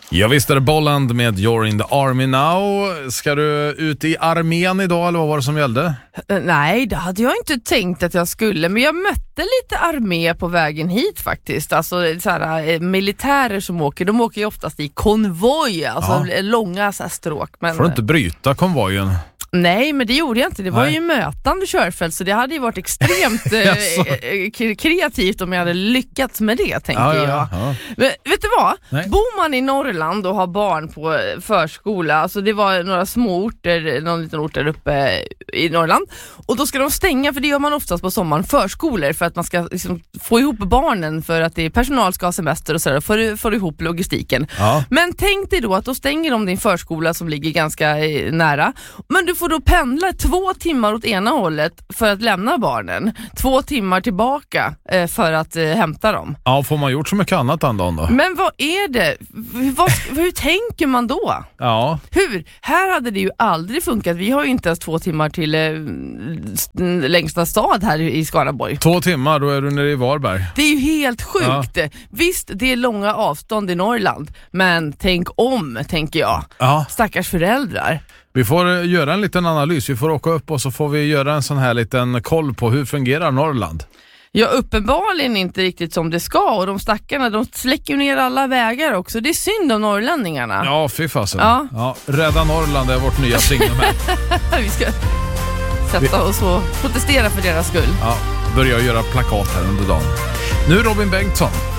Jag visste det, Bolland med You're in the Army Now. Ska du ut i armén idag eller vad var det som gällde? Nej, det hade jag inte tänkt att jag skulle. Men jag mötte lite armé på vägen hit faktiskt. Alltså så här, militärer som åker, de åker ju oftast i konvoj. Alltså långa så här, stråk. Men... Får du inte bryta konvojen? Nej, men det gjorde jag inte. Det var ju mötande körfält, så det hade ju varit extremt kreativt om jag hade lyckats med det, tänker jag. Ja. Men vet du vad? Nej. Bor man i Norrland och har barn på förskola, alltså det var några små orter, någon liten ort där uppe i Norrland, och då ska de stänga, för det gör man oftast på sommaren, förskolor, för att man ska liksom få ihop barnen, för att det är personal ska ha semester och sådär, för ihop logistiken. Ja. Men tänk dig då att då stänger de din förskola som ligger ganska nära, men du får då pendla 2 timmar åt ena hållet för att lämna barnen, 2 timmar tillbaka för att hämta dem. Ja, får man gjort så mycket annat den dagen då? Men vad är det? Hur tänker man då? Ja. Hur? Här hade det ju aldrig funkat. Vi har ju inte ens 2 timmar till längsta stad här i Skaraborg. 2 timmar, då är du nere i Varberg. Det är ju helt sjukt. Ja. Visst, det är långa avstånd i Norrland, men tänker jag. Ja. Stackars föräldrar. Vi får göra en liten analys. Vi får åka upp och så får vi göra en sån här liten koll på hur fungerar Norrland. Ja, uppenbarligen inte riktigt som det ska. Och de stackarna, de släcker ner alla vägar också. Det är synd om norrlänningarna. Ja, fy fasen. Ja. Rädda Norrland är vårt nya signum här. Vi ska sätta oss och protestera för deras skull. Ja, börja göra plakat här under dagen. Nu Robin Bengtsson.